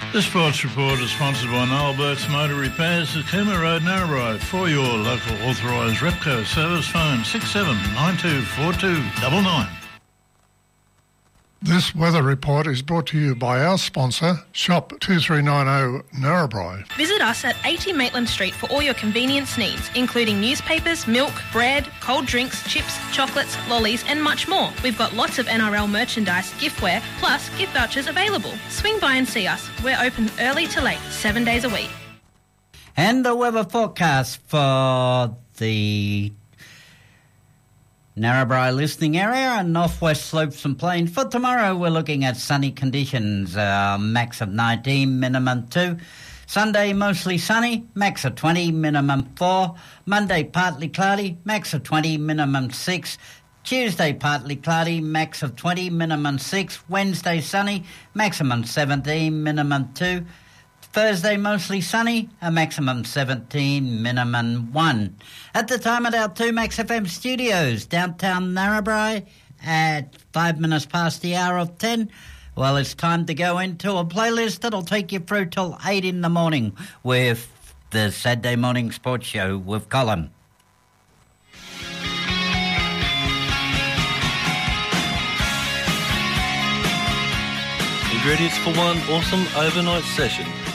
The Sports Report is sponsored by Noel Burke's Motor Repairs at Cooma Road, Narrabri. For your local authorised Repco service, phone 67924299. This weather report is brought to you by our sponsor, Shop 2390 Narrabri. Visit us at 80 Maitland Street for all your convenience needs, including newspapers, milk, bread, cold drinks, chips, chocolates, lollies and much more. We've got lots of NRL merchandise, giftware, plus gift vouchers available. Swing by and see us. We're open early to late, 7 days a week. And the weather forecast for the Narrabri listening area and northwest slopes and plains. For tomorrow, we're looking at sunny conditions, max of 19, minimum 2. Sunday, mostly sunny, max of 20, minimum 4. Monday, partly cloudy, max of 20, minimum 6. Tuesday, partly cloudy, max of 20, minimum 6. Wednesday, sunny, maximum 17, minimum 2. Thursday, mostly sunny, a maximum 17, minimum 1. At the time at our 2 Max FM studios, downtown Narrabri, at 5 minutes past the hour of 10. Well, it's time to go into a playlist that'll take you through till 8 in the morning with the Saturday Morning Sports Show with Colin. Ingredients for one awesome overnight session.